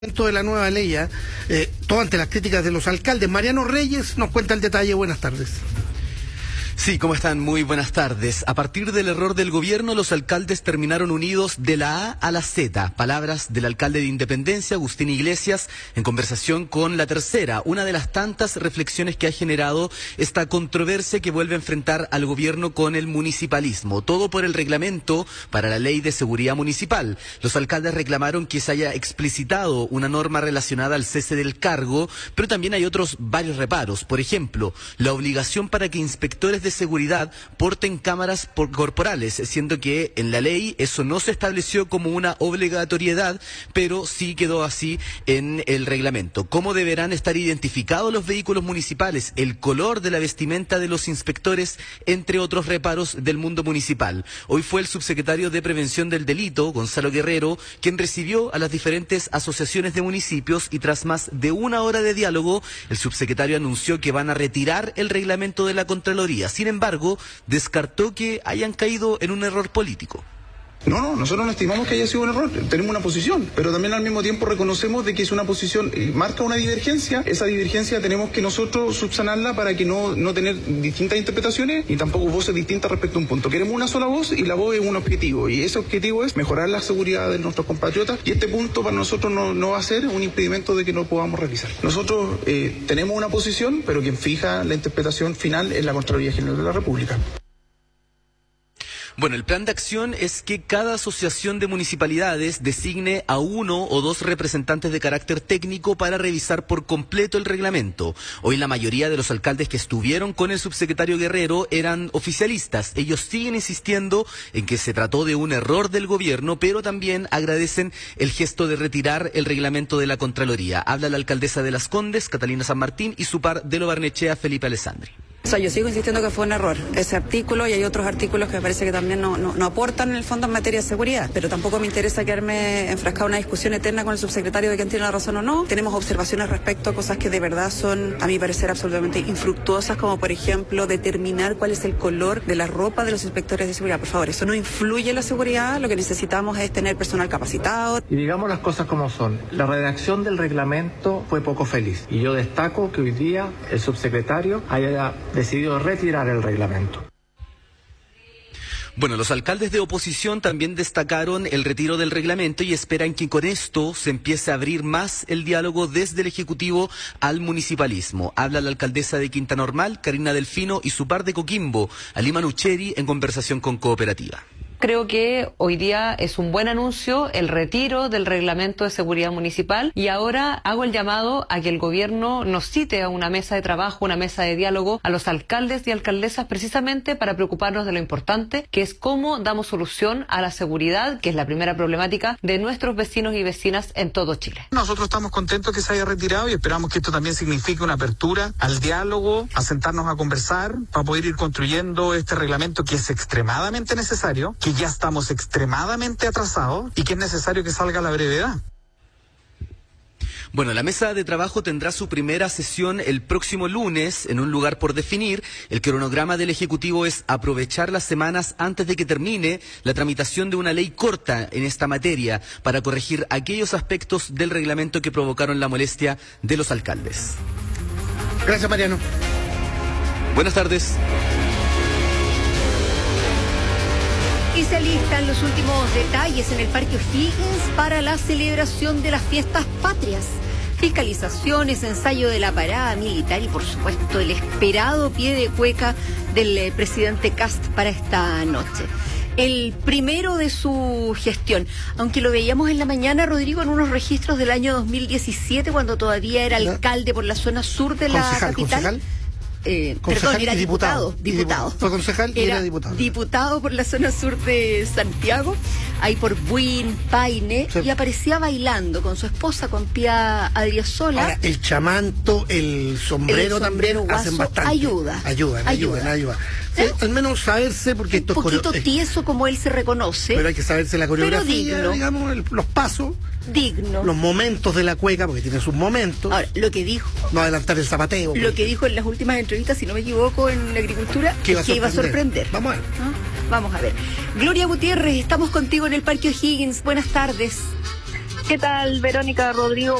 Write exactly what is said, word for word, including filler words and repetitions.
De la nueva ley, ¿eh? Eh, todo ante las críticas de los alcaldes. Mariano Reyes nos cuenta el detalle. Buenas tardes. Sí, ¿cómo están? Muy buenas tardes. A partir del error del gobierno, los alcaldes terminaron unidos de la A a la Z. Palabras del alcalde de Independencia, Agustín Iglesias, en conversación con La Tercera, una de las tantas reflexiones que ha generado esta controversia que vuelve a enfrentar al gobierno con el municipalismo. Todo por el reglamento para la ley de seguridad municipal. Los alcaldes reclamaron que se haya explicitado una norma relacionada al cese del cargo, pero también hay otros varios reparos. Por ejemplo, la obligación para que inspectores de seguridad porten cámaras por corporales, siendo que en la ley eso no se estableció como una obligatoriedad, pero sí quedó así en el reglamento. ¿Cómo deberán estar identificados los vehículos municipales? El color de la vestimenta de los inspectores, entre otros reparos del mundo municipal. Hoy fue el subsecretario de Prevención del Delito, Gonzalo Guerrero, quien recibió a las diferentes asociaciones de municipios y tras más de una hora de diálogo, el subsecretario anunció que van a retirar el reglamento de la Contraloría. Sin embargo, descartó que hayan caído en un error político. No, no, nosotros no estimamos que haya sido un error, tenemos una posición, pero también al mismo tiempo reconocemos de que es una posición, eh, marca una divergencia, esa divergencia tenemos que nosotros subsanarla para que no, no tener distintas interpretaciones y tampoco voces distintas respecto a un punto. Queremos una sola voz y la voz es un objetivo, y ese objetivo es mejorar la seguridad de nuestros compatriotas, y este punto para nosotros no, no va a ser un impedimento de que no podamos realizar. Nosotros eh, tenemos una posición, pero quien fija la interpretación final es la Contraloría General de la República. Bueno, el plan de acción es que cada asociación de municipalidades designe a uno o dos representantes de carácter técnico para revisar por completo el reglamento. Hoy la mayoría de los alcaldes que estuvieron con el subsecretario Guerrero eran oficialistas. Ellos siguen insistiendo en que se trató de un error del gobierno, pero también agradecen el gesto de retirar el reglamento de la Contraloría. Habla la alcaldesa de Las Condes, Catalina San Martín, y su par de Lo Barnechea, Felipe Alessandri. O sea, yo sigo insistiendo que fue un error ese artículo, y hay otros artículos que me parece que también no, no, no aportan en el fondo en materia de seguridad, pero tampoco me interesa quedarme enfrascada en una discusión eterna con el subsecretario de quién tiene la razón o no. Tenemos observaciones respecto a cosas que de verdad son, a mi parecer, absolutamente infructuosas, como por ejemplo determinar cuál es el color de la ropa de los inspectores de seguridad. Por favor, eso no influye en la seguridad, lo que necesitamos es tener personal capacitado. Y digamos las cosas como son, la redacción del reglamento fue poco feliz, y yo destaco que hoy día el subsecretario haya decidido retirar el reglamento. Bueno, los alcaldes de oposición también destacaron el retiro del reglamento y esperan que con esto se empiece a abrir más el diálogo desde el Ejecutivo al municipalismo. Habla la alcaldesa de Quinta Normal, Karina Delfino, y su par de Coquimbo, Alima Nucheri, en conversación con Cooperativa. Creo que hoy día es un buen anuncio el retiro del reglamento de seguridad municipal, y ahora hago el llamado a que el gobierno nos cite a una mesa de trabajo, una mesa de diálogo a los alcaldes y alcaldesas, precisamente para preocuparnos de lo importante que es cómo damos solución a la seguridad, que es la primera problemática de nuestros vecinos y vecinas en todo Chile. Nosotros estamos contentos que se haya retirado y esperamos que esto también signifique una apertura al diálogo, a sentarnos a conversar para poder ir construyendo este reglamento que es extremadamente necesario, que ya estamos extremadamente atrasados y que es necesario que salga a la brevedad. Bueno, la mesa de trabajo tendrá su primera sesión el próximo lunes en un lugar por definir. El cronograma del Ejecutivo es aprovechar las semanas antes de que termine la tramitación de una ley corta en esta materia para corregir aquellos aspectos del reglamento que provocaron la molestia de los alcaldes. Gracias, Mariano. Buenas tardes. Y se alistan los últimos detalles en el Parque O'Higgins para la celebración de las fiestas patrias. Fiscalizaciones, ensayo de la parada militar y, por supuesto, el esperado pie de cueca del eh, presidente Kast para esta noche. El primero de su gestión, aunque lo veíamos en la mañana, Rodrigo, en unos registros del año dos mil diecisiete, cuando todavía era alcalde por la zona sur de la concejal, capital. Concejal. Eh, perdón, era diputado, diputado, diputado. Fue concejal y era, era diputado. Diputado por la zona sur de Santiago, ahí por Buin, Paine, sí. Y aparecía bailando con su esposa, con Pía Adriezola. Ahora, el chamanto, el sombrero, el sombrero también hacen bastante. Ayuda. Ayudan, ayudan, ayudan. Sí, ¿eh? Al menos saberse, porque esto un poquito es tieso como él se reconoce. Pero hay que saberse la coreografía, digamos, el, los pasos. Digno. Los momentos de la cueca, porque tiene sus momentos. Ahora, lo que dijo. No adelantar el zapateo. Lo que dijo en las últimas entrevistas, si no me equivoco, en Agricultura, que iba, que iba a sorprender. Vamos a ver. ¿No? Vamos a ver. Gloria Gutiérrez, estamos contigo en el Parque O'Higgins. Buenas tardes. ¿Qué tal, Verónica, Rodrigo?